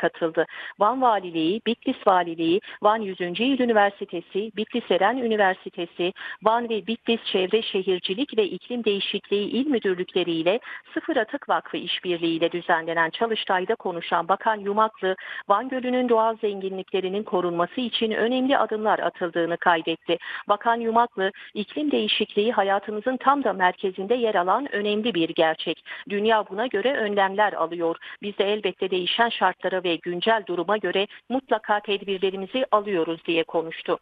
katıldı. Van Valiliği, Bitlis Valiliği, Van 100. Yıl Üniversitesi, Bitlis Eren Üniversitesi, Van ve Bitlis Çevre Şehircilik ve İklim Değişikliği İl Müdürlükleri ile Sıfır Atık Vakfı işbirliğiyle düzenlenen çalıştayda konuşan Bakan Yumaklı, Van Gölü'nün doğal zenginliklerinin korunması için önemli adımlar atıldığını kaydetti. Bakan Yumaklı, iklim değişikliği hayatımızın tam da merkezinde yer alan önemli bir gerçek. Dünya buna göre önlemler alıyor. Biz de elbette değişen şartlara ve güncel duruma göre mutlaka tedbirlerimizi alıyoruz diye konuştu.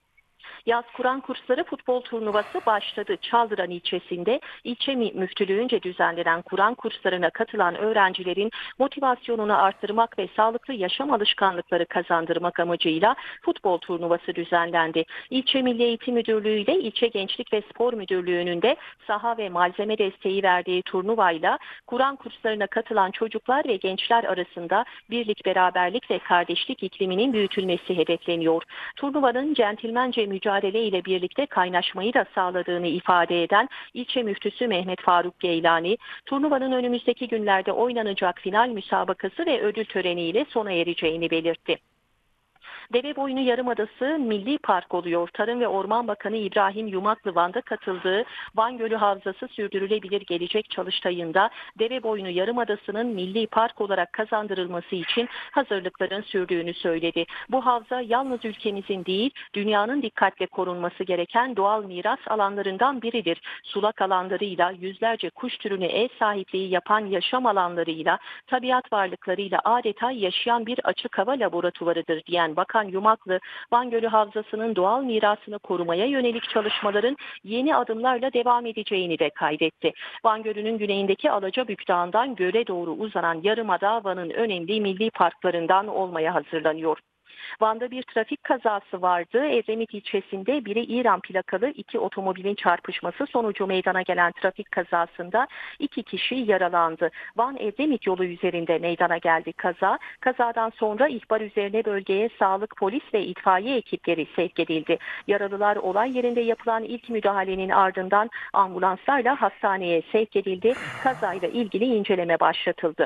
Yaz Kur'an kursları futbol turnuvası başladı. Çaldıran ilçesinde ilçe müftülüğünce düzenlenen Kur'an kurslarına katılan öğrencilerin motivasyonunu arttırmak ve sağlıklı yaşam alışkanlıkları kazandırmak amacıyla futbol turnuvası düzenlendi. İlçe Milli Eğitim Müdürlüğü ile İlçe Gençlik ve Spor Müdürlüğü'nün de saha ve malzeme desteği verdiği turnuvayla Kur'an kurslarına katılan çocuklar ve gençler arasında birlik, beraberlik ve kardeşlik ikliminin büyütülmesi hedefleniyor. Turnuvanın centilmence mücadele ile birlikte kaynaşmayı da sağladığını ifade eden ilçe müftüsü Mehmet Faruk Geylani, turnuvanın önümüzdeki günlerde oynanacak final müsabakası ve ödül töreniyle sona ereceğini belirtti. Deveboynu Yarımadası Milli Park oluyor. Tarım ve Orman Bakanı İbrahim Yumaklı Van'da katıldığı Van Gölü Havzası Sürdürülebilir Gelecek çalıştayında Deveboynu Yarımadası'nın Milli Park olarak kazandırılması için hazırlıkların sürdüğünü söyledi. Bu havza yalnız ülkemizin değil, dünyanın dikkatle korunması gereken doğal miras alanlarından biridir. Sulak alanlarıyla, yüzlerce kuş türüne ev sahipliği yapan yaşam alanlarıyla, tabiat varlıklarıyla adeta yaşayan bir açık hava laboratuvarıdır diyen Bakan Yumaklı, Van Gölü Havzası'nın doğal mirasını korumaya yönelik çalışmaların yeni adımlarla devam edeceğini de kaydetti. Van Gölü'nün güneyindeki Alacabük Dağı'ndan göle doğru uzanan yarımada Van'ın önemli milli parklarından olmaya hazırlanıyor. Van'da bir trafik kazası vardı. Edremit ilçesinde biri İran plakalı iki otomobilin çarpışması sonucu meydana gelen trafik kazasında 2 kişi yaralandı. Van-Edremit yolu üzerinde meydana geldi kaza. Kazadan sonra ihbar üzerine bölgeye sağlık, polis ve itfaiye ekipleri sevk edildi. Yaralılar olay yerinde yapılan ilk müdahalenin ardından ambulanslarla hastaneye sevk edildi. Kazayla ilgili inceleme başlatıldı.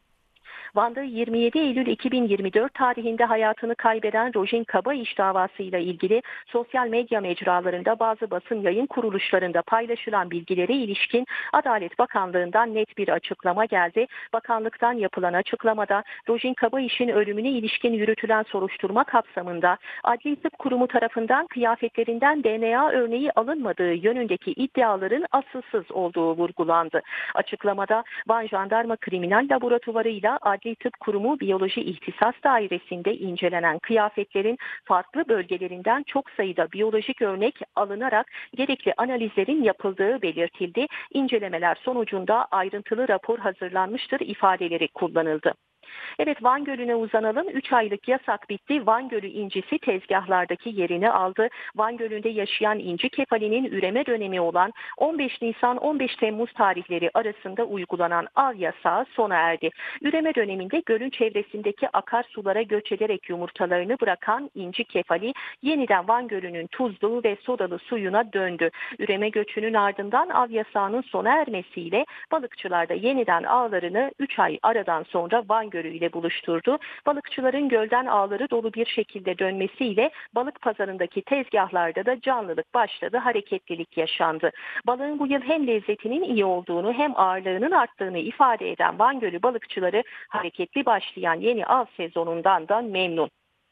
Van'da 27 Eylül 2024 tarihinde hayatını kaybeden Rojin Kabaiş davasıyla ilgili sosyal medya mecralarında bazı basın yayın kuruluşlarında paylaşılan bilgilere ilişkin Adalet Bakanlığı'ndan net bir açıklama geldi. Bakanlıktan yapılan açıklamada Rojin Kabaiş'in ölümüne ilişkin yürütülen soruşturma kapsamında Adli Tıp Kurumu tarafından kıyafetlerinden DNA örneği alınmadığı yönündeki iddiaların asılsız olduğu vurgulandı. Açıklamada Van Jandarma Kriminal Laboratuvarı ile Adli Tıp Kurumu Biyoloji İhtisas Dairesi'nde incelenen kıyafetlerin farklı bölgelerinden çok sayıda biyolojik örnek alınarak gerekli analizlerin yapıldığı belirtildi. İncelemeler sonucunda ayrıntılı rapor hazırlanmıştır ifadeleri kullanıldı. Evet, Van Gölü'ne uzanalım. 3 aylık yasak bitti. Van Gölü incisi tezgahlardaki yerini aldı. Van Gölü'nde yaşayan inci kefalinin üreme dönemi olan 15 Nisan-15 Temmuz tarihleri arasında uygulanan av yasağı sona erdi. Üreme döneminde gölün çevresindeki akarsulara göç ederek yumurtalarını bırakan inci kefali yeniden Van Gölü'nün tuzlu ve sodalı suyuna döndü. Üreme göçünün ardından av yasağının sona ermesiyle balıkçılar da yeniden ağlarını 3 ay aradan sonra Van Gölü ile buluşturdu. Balıkçıların gölden ağları dolu bir şekilde dönmesiyle balık pazarındaki tezgahlarda da canlılık başladı, hareketlilik yaşandı. Balığın bu yıl hem lezzetinin iyi olduğunu hem ağırlığının arttığını ifade eden Van Gölü balıkçıları hareketli başlayan yeni av sezonundan da memnun.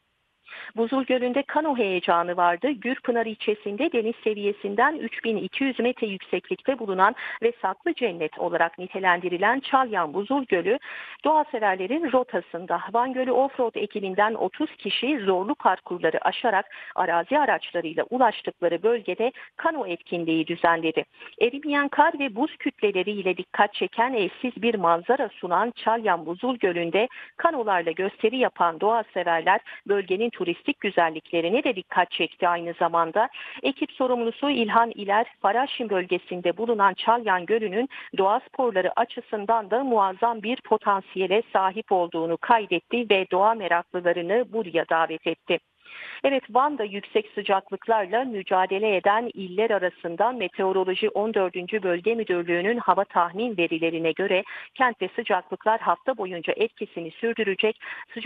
Buzul Gölü'nde kano heyecanı vardı. Gürpınar ilçesinde deniz seviyesinden 3200 metre yükseklikte bulunan ve saklı cennet olarak nitelendirilen Çalyan Buzul Gölü doğa severlerin rotasında. Van Gölü Offroad ekibinden 30 kişi zorlu parkurları aşarak arazi araçlarıyla ulaştıkları bölgede kano etkinliği düzenledi. Erimeyen kar ve buz kütleleriyle dikkat çeken eşsiz bir manzara sunan Çalyan Buzul Gölü'nde kanolarla gösteri yapan doğa severler bölgenin turistik güzelliklerine de dikkat çekti aynı zamanda. Ekip sorumlusu İlhan İler, Faraşin bölgesinde bulunan Çalyan Gölü'nün doğa sporları açısından da muazzam bir potansiyele sahip olduğunu kaydetti ve doğa meraklılarını buraya davet etti. Evet, Van'da yüksek sıcaklıklarla mücadele eden iller arasından Meteoroloji 14. Bölge Müdürlüğü'nün hava tahmin verilerine göre kentte sıcaklıklar hafta boyunca etkisini sürdürecek.